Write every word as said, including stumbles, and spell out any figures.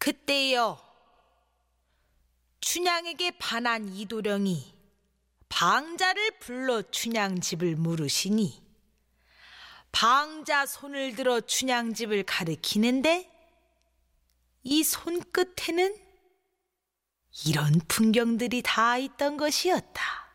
그때요, 춘향에게 반한 이도령이 방자를 불러 춘향집을 물으시니 방자 손을 들어 춘향집을 가리키는데 이 손끝에는 이런 풍경들이 다 있던 것이었다.